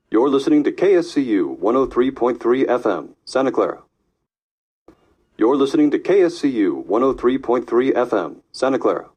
You're listening to KSCU 103.3 FM, Santa Clara. You're listening to KSCU 103.3 FM, Santa Clara.